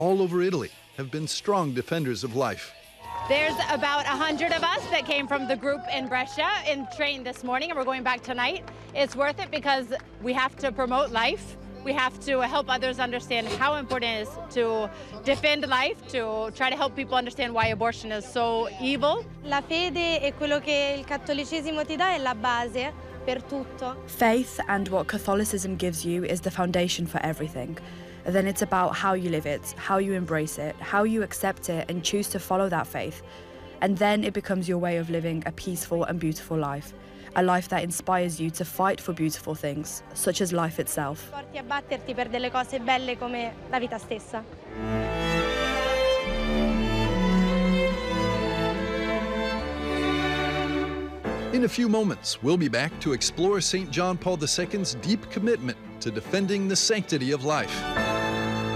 all over Italy have been strong defenders of life. There's about 100 of us that came from the group in Brescia and trained this morning, and we're going back tonight. It's worth it because we have to promote life. We have to help others understand how important it is to defend life, to try to help people understand why abortion is so evil. La fede è quello che il cattolicesimo ti dà, è la base per tutto. Faith and what Catholicism gives you is the foundation for everything. Then it's about how you live it, how you embrace it, how you accept it and choose to follow that faith. And then it becomes your way of living a peaceful and beautiful life. A life that inspires you to fight for beautiful things, such as life itself. Porti a batterti per delle cose belle come la vita stessa. In a few moments, we'll be back to explore St. John Paul II's deep commitment to defending the sanctity of life.